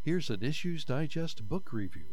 Here's an Issues Digest book review.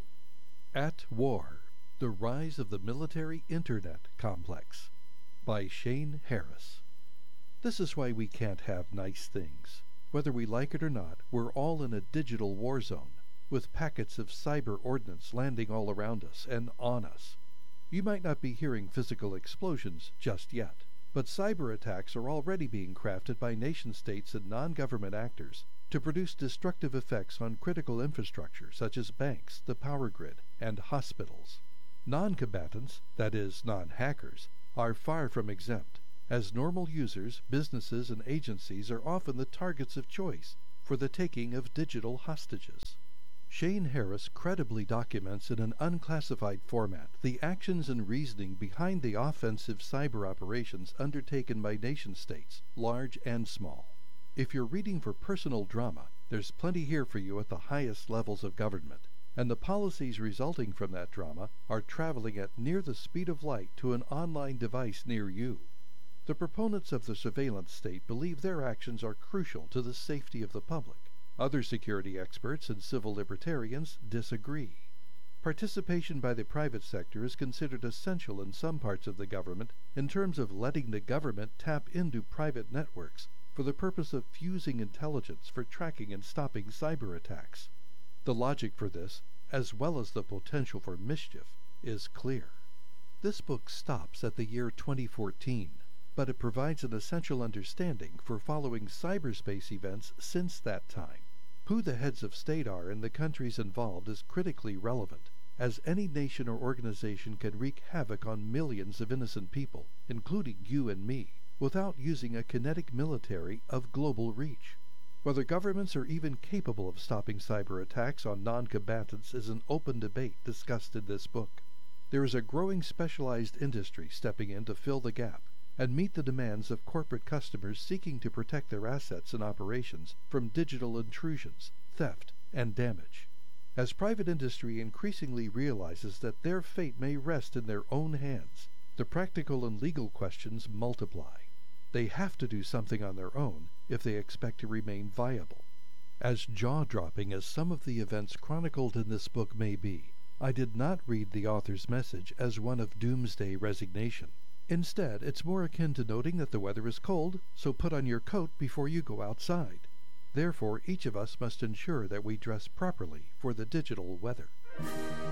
At War: The Rise of the Military Internet Complex by Shane Harris. This is why we can't have nice things. Whether we like it or not, we're all in a digital war zone, with packets of cyber ordnance landing all around us and on us. You might not be hearing physical explosions just yet, but cyber attacks are already being crafted by nation-states and non-government actors to produce destructive effects on critical infrastructure such as banks, the power grid, and hospitals. Non-combatants, that is, non-hackers, are far from exempt, as normal users, businesses, and agencies are often the targets of choice for the taking of digital hostages. Shane Harris credibly documents in an unclassified format the actions and reasoning behind the offensive cyber operations undertaken by nation-states, large and small. If you're reading for personal drama, there's plenty here for you at the highest levels of government, and the policies resulting from that drama are traveling at near the speed of light to an online device near you. The proponents of the surveillance state believe their actions are crucial to the safety of the public. Other security experts and civil libertarians disagree. Participation by the private sector is considered essential in some parts of the government in terms of letting the government tap into private networks for the purpose of fusing intelligence for tracking and stopping cyber attacks. The logic for this, as well as the potential for mischief, is clear. This book stops at the year 2014, but it provides an essential understanding for following cyberspace events since that time. Who the heads of state are in the countries involved is critically relevant, as any nation or organization can wreak havoc on millions of innocent people, including you and me, without using a kinetic military of global reach. Whether governments are even capable of stopping cyber attacks on non-combatants is an open debate discussed in this book. There is a growing specialized industry stepping in to fill the gap and meet the demands of corporate customers seeking to protect their assets and operations from digital intrusions, theft, and damage. As private industry increasingly realizes that their fate may rest in their own hands, the practical and legal questions multiply. They have to do something on their own if they expect to remain viable. As jaw-dropping as some of the events chronicled in this book may be, I did not read the author's message as one of doomsday resignation. Instead, it's more akin to noting that the weather is cold, so put on your coat before you go outside. Therefore, each of us must ensure that we dress properly for the digital weather.